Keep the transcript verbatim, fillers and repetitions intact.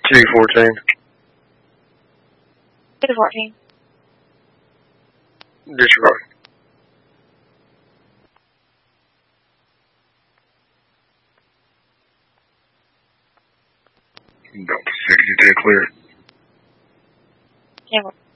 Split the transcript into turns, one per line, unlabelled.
two fourteen.
two fourteen.
Disregard. Delta six, you did clear.
Yeah.